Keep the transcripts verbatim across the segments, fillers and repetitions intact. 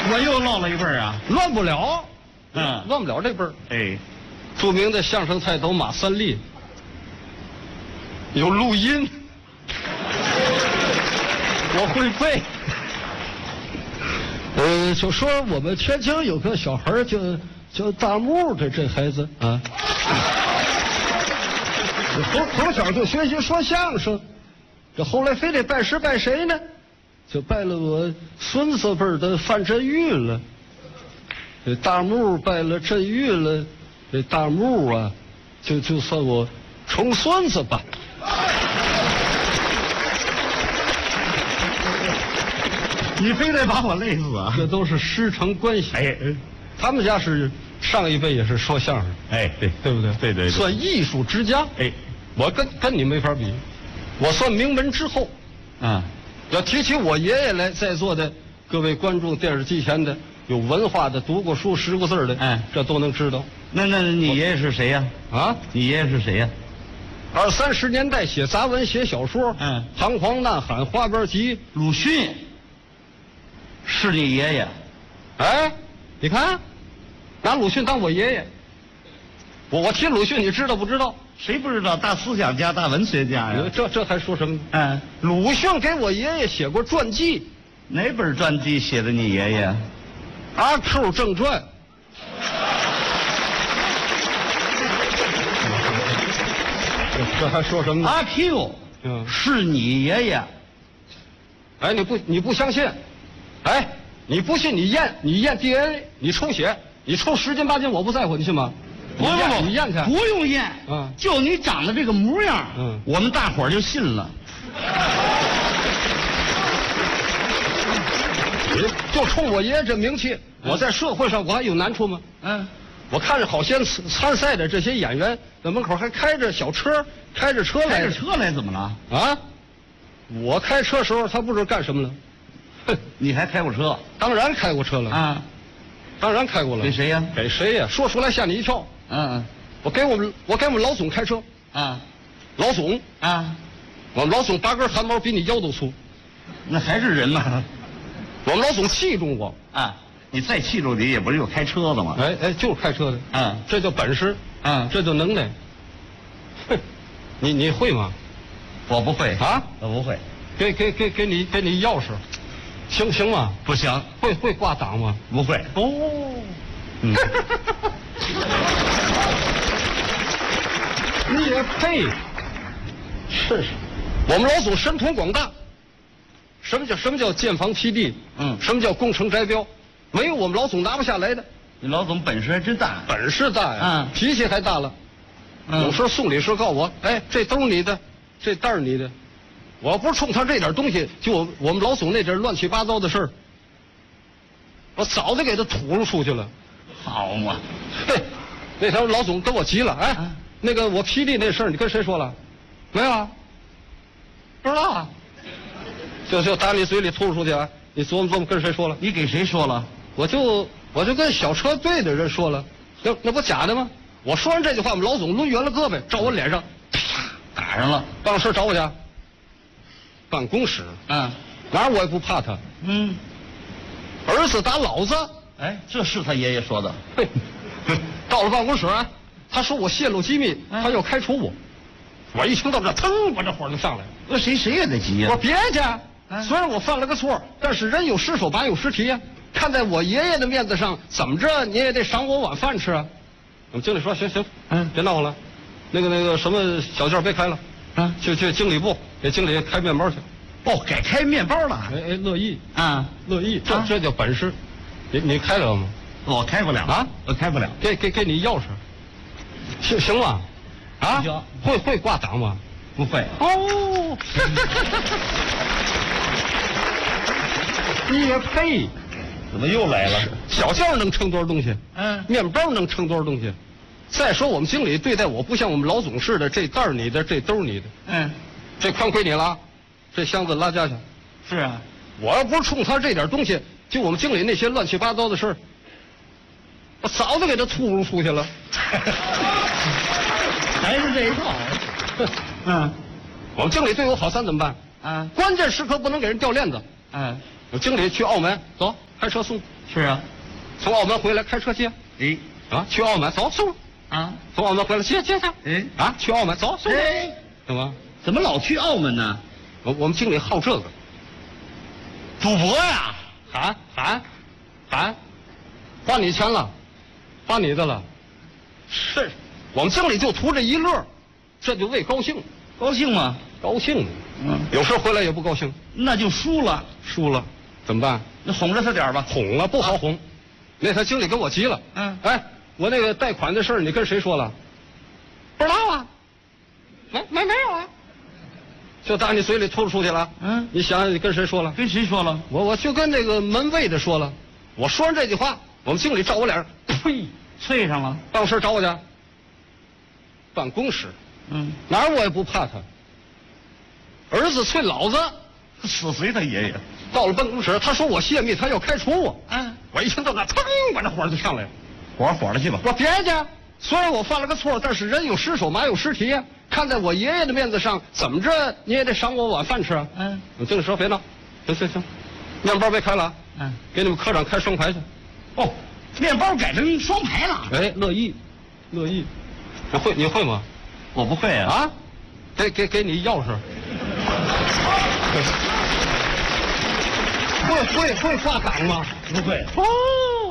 我又漏了一辈儿啊！ 乱不了， 嗯， 乱不了这辈儿。 哎， 著名的相声泰斗马三立有录音，我会背。呃，就说我们天津有个小孩叫叫大木的这孩子啊，从从小就学习说相声，这后来非得拜师拜谁呢？就拜了我孙子辈的范振钰了。这大木拜了振钰了，这大木啊，就就算我重孙子吧。 你非得把我累死啊！ 这都是师承关系。 哎， 他们家是上一辈也是说相声， 哎，对对不对？ 对对对， 算艺术之家。 哎， 我跟跟你没法比，我算名门之后。 嗯， 要提起我爷爷来，在座的各位观众，电视机前的有文化的、读过书、识过字的， 哎， 这都能知道。 那那你爷爷是谁呀？ 啊， 你爷爷是谁呀？ 二三十年代写杂文、写小说， 嗯， 彷徨呐喊、花边集， 鲁迅是你爷爷？ 哎，你看，拿鲁迅当我爷爷。我我提鲁迅，你知道不知道？ 谁不知道？大思想家、大文学家呀！ 这这还说什么？ 嗯， 鲁迅给我爷爷写过传记， 哪本传记写的你爷爷？ 《阿 Q 正传》。这还说什么呢？ 阿 Q， 嗯， 是你爷爷？ 哎，你不你不相信？哎，你不信你验你验 D N A， 你抽血，你抽十斤八斤我不在乎，你信吗？ 不不不， 你验去， 不用验， 嗯， 就你长得这个模样， 嗯， 我们大伙儿就信了。 就冲我爷爷这名气，我在社会上我还有难处吗？ 嗯， 我看着好些参赛的这些演员在门口还开着小车，开着车来， 开着车来怎么了？ 啊！我开车时候他不知道干什么了。哼， 你还开过车？ 当然开过车了啊， 当然开过了。 给谁呀？ 给谁呀？说出来吓你一跳。 嗯我给我们我给我们老总开车。 啊老总啊， 我们老总八根汗毛比你腰都粗。 那还是人吗？ 我们老总器重我。 啊，你再气住你也不是有开车的吗？ 哎哎，就是开车的。 嗯， 这叫本事。 嗯， 这叫能耐。哼，你你会吗？ 我不会啊， 我不会。 给给给给你给你钥匙，行行吗？ 不行， 会会挂档吗？ 不会。 哦， 嗯， 你也配？是是，我们老总神通广大。什么叫什么叫建房批地？ 嗯， 什么叫工程摘标？没有我们老总拿不下来的。 你老总本事还真大。 本事大呀， 嗯， 脾气还大了。 嗯， 有时候送礼时告诉我，哎，这兜你的，这袋儿你的。我要不是冲他这点东西，就我我们老总那点乱七八糟的事儿，我早就给他吐露出去了。 好嘛， 嘿，那天老总跟我急了，哎， 啊、 那个我批地那事儿，你跟谁说了？没有啊，不知道啊。就就打你嘴里吐露出去啊！你琢磨琢磨，跟谁说了？ 你给谁说了？ 我就我就跟小车队的人说了，那那不假的吗？我说完这句话，我们老总抡圆了胳膊，照我脸上，啪打上了。 办公室找我去。办公室， 嗯， 哪儿我也不怕他。 嗯， 儿子打老子。 哎，这是他爷爷说的。 嘿，到了办公室，他说我泄露机密， 嗯、 他要开除我。我一听到这，腾，我这火就上来了。 那谁谁也得急呀、 我说别去， 嗯、 虽然我犯了个错，但是人有失手，把有失蹄呀。看在我爷爷的面子上，怎么着你也得赏我碗饭吃啊。我们经理说行行， 嗯， 别闹了，那个那个什么小店别开了， 啊， 去去经理部给经理开面包去。 哦，改开面包了。 哎哎，乐意啊， 乐意，这、 啊、 这叫本事。你你开了吗？ 我开不了啊， 我开不了。 给给给你钥匙，行行吗？啊， 行。 会会挂档吗？ 不会。 哦，你也配？ 怎么又来了？ 小件能称多少东西？ 嗯， 面包能称多少东西？再说我们经理对待我不像我们老总似的，这袋儿你的，这兜你的。 嗯， 这筐归你了，这箱子拉家去。 是啊， 我要不是冲他这点东西，就我们经理那些乱七八糟的事儿，我早就给他吐露出去了。 还是这一套。嗯， 我们经理对我好，咱怎么办？ 啊， 关键时刻不能给人掉链子。 嗯， 我经理去澳门，走，开车送是啊。 从澳门回来开车去。 哎。 啊，去澳门走送。 啊。 从澳门回来接接他。 哎。 啊，去澳门走送。 哎。 怎么？ 怎么老去澳门呢？ 我我们经理好这个。 赌博呀！ 喊喊喊，花你钱了，花你的了。是，我们经理就图这一乐，这就为高兴。 高兴吗？ 高兴。 嗯， 有时候回来也不高兴。 那就输了。 输了怎么办？ 你哄着他点吧。 哄了不好哄。啊、那他经理跟我急了。 嗯。 哎，我那个贷款的事儿，你跟谁说了？不知道啊。没没没有啊。就打你嘴里吐出去了。 嗯。 你想想，你跟谁说了？ 跟谁说了？ 我我就跟那个门卫的说了。我说完这句话，我们经理照我脸，呸， 啐上了。 办公室找我去。办公室。 嗯。 哪儿我也不怕他。儿子啐老子， 死随他爷爷。 到了办公室，他说我泄密，他要开除我。 嗯。 我一听到那，腾，把这火就上来了。 火火了去吧。 我别去。虽然我犯了个错，但是人有失手，马有失蹄呀。看在我爷爷的面子上，怎么着你也得赏我碗饭吃啊！ 嗯， 我经理说别闹，行行行，面包别开了啊！ 嗯， 给你们科长开双排去。 哦，面包改成双排了。 哎，乐意，乐意。你会你会吗？ 我不会啊。 啊，给给给你钥匙。会会会画档吗？ 不会。 哦。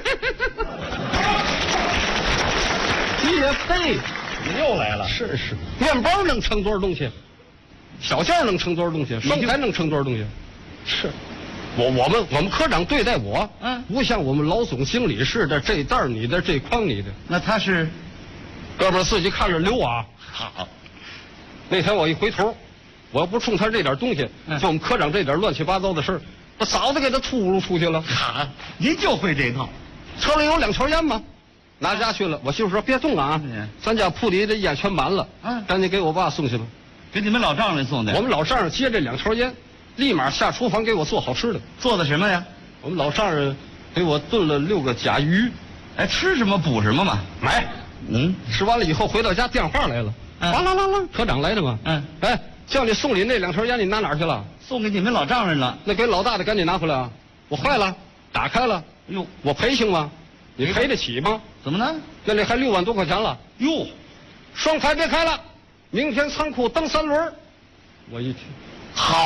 你也配。 你又来了。 是是，面包能盛多少东西？小件能盛多少东西？双排能盛多少东西？是，我我们我们科长对待我， 嗯， 不像我们老总经理似的，这袋你的，这筐你的。 那他是， 哥们儿自己看着溜啊。 好。 那天我一回头，我要不冲他这点东西， 嗯、 就我们科长这点乱七八糟的事儿，我早就给他吐露出去了。 好，您就会这套。 车里有两条烟吗？拿家去了，我媳妇说别动啊， 嗯、 咱家铺里的烟全满了， 嗯， 赶紧给我爸送去了。 给你们老丈人送的。 我们老丈人接这两条烟，立马下厨房给我做好吃的。 做的什么呀？ 我们老丈人给我炖了六个甲鱼。 哎，吃什么补什么嘛。 买。 嗯， 吃完了以后回到家电话来了， 嗯、 啦啦啦啦，科长来的嘛。 嗯， 哎，叫你送礼那两条烟你拿哪儿去了？ 送给你们老丈人了。 那给老大的赶紧拿回来啊！我坏了，打开了。 哟， 我赔行吗？你赔得起吗？ 怎么呢？ 那里还六万多块钱了。 哟， 双排别开了，明天仓库蹬三轮。我一听， 好，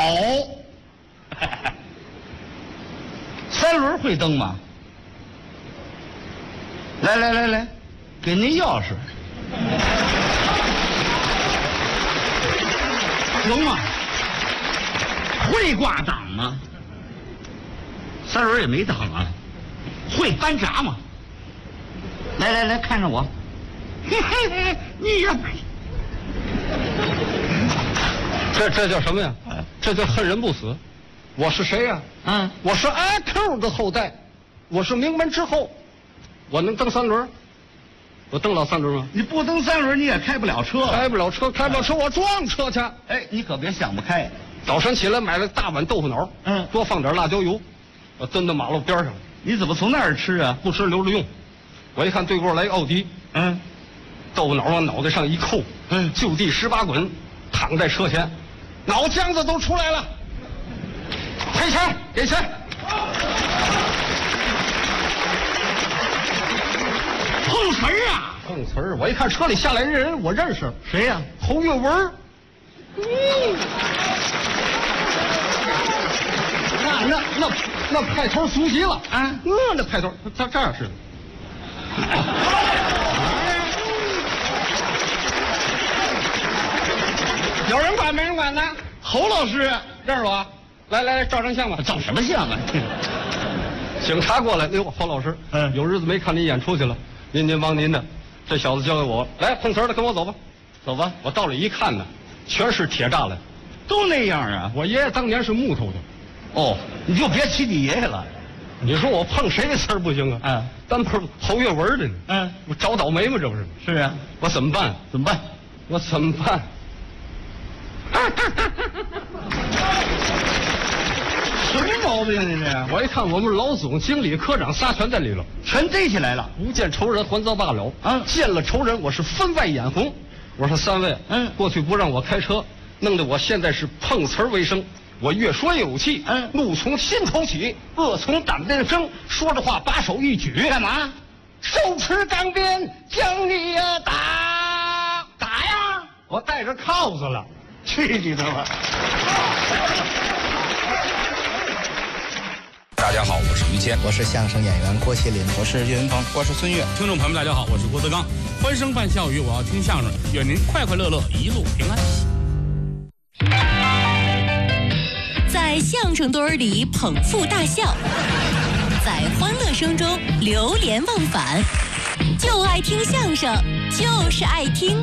三轮会蹬吗？来来来来，给您钥匙，行吗？会挂档吗？三轮也没档啊。会搬闸吗？来来来，看着我，嘿嘿嘿，你呀， 这这叫什么呀？这叫恨人不死。我是谁呀？ 嗯， 我是阿 Q 的后代，我是名门之后，我能蹬三轮？我蹬老三轮吗？ 你不蹬三轮，你也开不了车。 开不了车，开不了车，我撞车去。 哎，你可别想不开。 早晨起来买了大碗豆腐脑， 嗯， 多放点辣椒油，我蹲到马路边上。 你怎么从那儿吃啊？ 不吃留着用。我一看对过来奥迪， 嗯， 豆腐脑往脑袋上一扣， 嗯， 就地十八滚，躺在车前，脑浆子都出来了。赔钱，给钱。 碰瓷儿啊！ 碰瓷儿！我一看车里下来这人，我认识， 谁呀、啊？ 侯月文。嗯，那那那那派头俗极了啊！ 那那派头，他这样似的。有人管没人管呢？ 侯老师认识我？来来来，照张相吧。 照什么相啊？ 警察过来，哎呦，侯老师， 嗯， 有日子没看您演出去了，您您忙您的，这小子交给我，来碰瓷儿的跟我走吧， 走吧。 我到了一看呢，全是铁栅栏， 都那样啊。 我爷爷当年是木头的。 哦，你就别提你爷爷了。 你说我碰谁的瓷儿不行啊？ 嗯， 单碰侯月文的呢。 嗯， 我找倒霉吗？这不是？ 是啊。 我怎么办？ 怎么办？ 我怎么办？ 什么毛病啊？这是！ 我一看，我们老总、经理、科长仨全在里头， 全逮起来了。 不见仇人，还遭罢了。 啊， 见了仇人，我是分外眼红。我说三位， 嗯， 过去不让我开车，弄得我现在是碰瓷儿为生。 我越说越有气， 嗯怒从心头起，恶从胆边生。说着话，把手一举， 干嘛？ 手持钢鞭，将你呀打打呀！ 我带着铐子了，去你的吧！ 大家好，我是于谦， 我是相声演员郭麒麟， 我是岳云鹏， 我是孙越。听众朋友们，大家好，我是郭德纲。欢声伴笑语，我要听相声，愿您快快乐乐，一路平安。 在相声堆儿里捧腹大笑，在欢乐声中流连忘返，就爱听相声，就是爱听。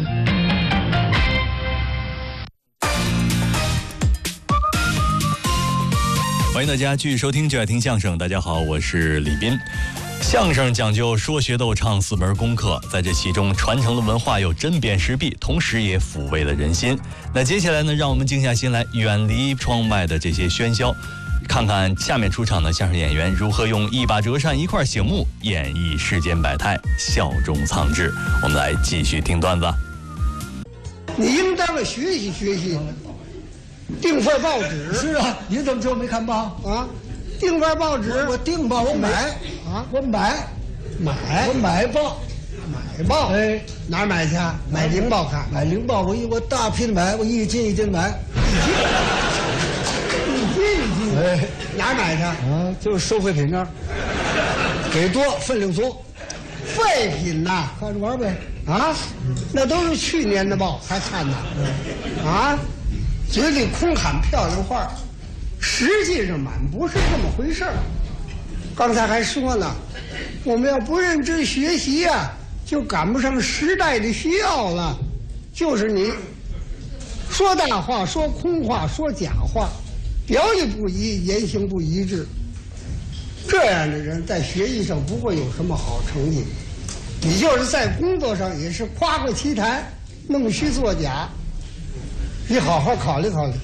欢迎大家继续收听就爱听相声。大家好，我是李斌。相声讲究说学逗唱四门功课，在这其中传承了文化又针砭时弊，同时也抚慰了人心。那接下来呢，让我们静下心来，远离窗外的这些喧嚣，看看下面出场的相声演员如何用一把折扇一块醒目演绎世间百态，笑中藏智。我们来继续听段子。 你应当的学习学习，订份报纸。 是啊，你怎么知道没看报啊？订份报纸， 我订报，我买啊， 我买买， 我买报， 买报。 哎， 哪儿买去？买零报看。 买零报，我一我大批买，我一斤一斤买。 一斤一斤。 哎， 哪儿买去？ 啊，就是收废品那儿，给多分量足。 废品呐， 看着玩呗。 啊，那都是去年的报，还看呢。啊，嘴里空喊漂亮话，实际上满不是这么回事儿。刚才还说呢，我们要不认真学习呀、啊，就赶不上时代的需要了。就是你说大话、说空话、说假话，表里不一，言行不一致，这样的人在学习上不会有什么好成绩。你就是在工作上也是夸夸其谈，弄虚作假。你好好考虑考虑。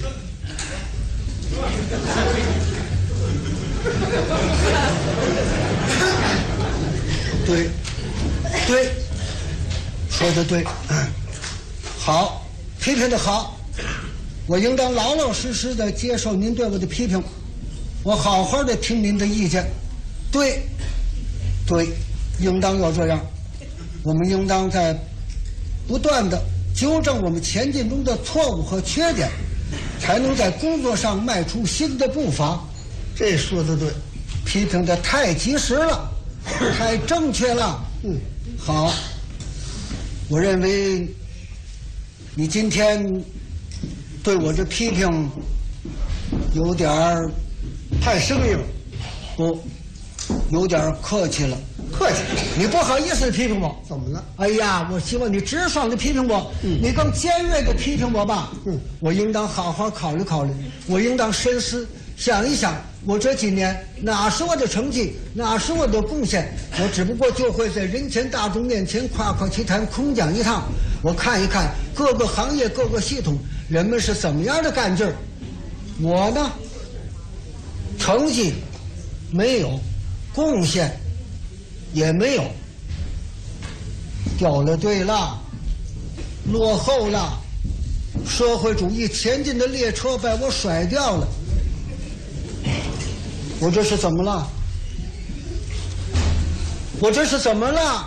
对，对，说的对，好，批评的好，我应当老老实实的接受您对我的批评，我好好的听您的意见，对，对，应当要这样，我们应当在不断的纠正我们前进中的错误和缺点，才能在工作上迈出新的步伐。 这说的对， 批评的太及时了，太正确了。 嗯， 好，我认为你今天对我这批评有点儿太生硬， 不，有点儿客气了。 客气， 你不好意思批评我， 怎么了？ 哎呀，我希望你直爽的批评我， 嗯、 你更尖锐的批评我吧。 嗯， 我应当好好考虑考虑，我应当深思想一想，我这几年哪是我的成绩，哪是我的贡献？我只不过就会在人前大众面前夸夸其谈，空讲一趟。我看一看各个行业、各个系统，人们是怎么样的干劲儿。我呢，成绩没有，贡献也没有，掉了队了，落后了，社会主义前进的列车把我甩掉了。我这是怎么了？我这是怎么了？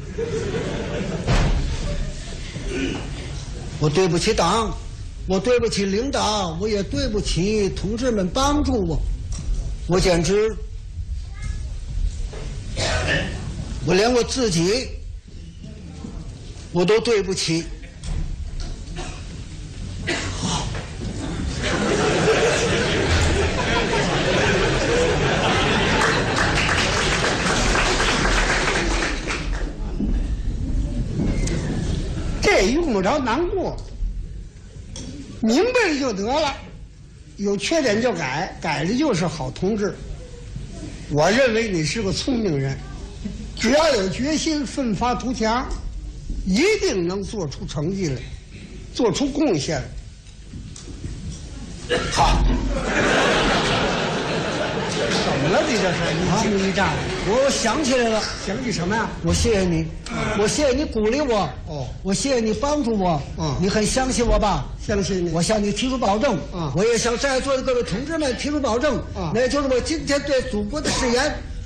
我对不起党，我对不起领导，我也对不起同志们帮助我，我简直，我连我自己我都对不起。 这用不着难过，明白了就得了，有缺点就改，改了就是好同志。我认为你是个聪明人，只要有决心，奋发图强，一定能做出成绩来，做出贡献来。好。 了？你这是你惊一乍。 我想起来了， 想起什么呀？ 我谢谢你，我谢谢你鼓励我， 哦， 我谢谢你帮助我， 嗯， 你很相信我吧？ 相信你。 我向你提出保证， 啊， 我也向在座的各位同志们提出保证， 啊， 那就是我今天对祖国的誓言，